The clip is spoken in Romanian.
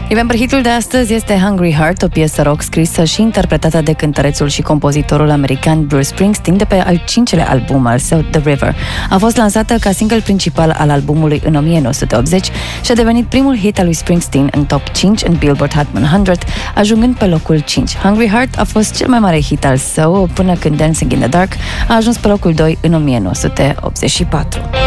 Remember, hitul de astăzi este Hungry Heart, o piesă rock scrisă și interpretată de cântărețul și compozitorul american Bruce Springsteen de pe al 5-lea album al său, The River. A fost lansată ca single principal al albumului în 1980 și a devenit primul hit al lui Springsteen în top 5 în Billboard Hot 100, ajungând pe locul 5. Hungry Heart a fost cel mai mare hit al său până când Dancing in the Dark a ajuns pe locul 2 în 1984.